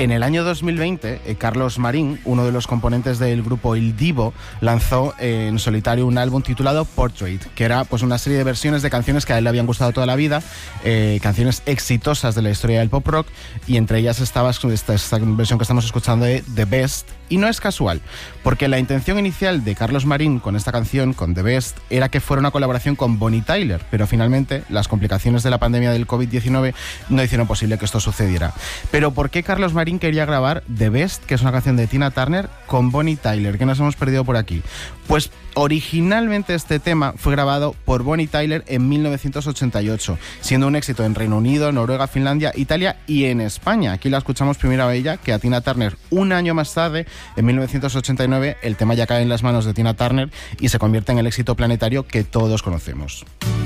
En el año 2020, Carlos Marín, uno de los componentes del grupo Il Divo, lanzó en solitario un álbum titulado Portrait, que era pues una serie de versiones de canciones que a él le habían gustado toda la vida, canciones exitosas de la historia del pop rock, y entre ellas estaba esta versión que estamos escuchando de The Best. Y no es casual, porque la intención inicial de Carlos Marín con esta canción, con The Best, era que fuera una colaboración con Bonnie Tyler, pero finalmente las complicaciones de la pandemia del COVID-19 no hicieron posible que esto sucediera. Pero ¿por qué Carlos Marín quería grabar The Best, que es una canción de Tina Turner, con Bonnie Tyler? ¿Qué nos hemos perdido por aquí? Pues originalmente este tema fue grabado por Bonnie Tyler en 1988, siendo un éxito en Reino Unido, Noruega, Finlandia, Italia y en España. Aquí la escuchamos primero a ella que a Tina Turner. Un año más tarde, en 1989, el tema ya cae en las manos de Tina Turner y se convierte en el éxito planetario que todos conocemos.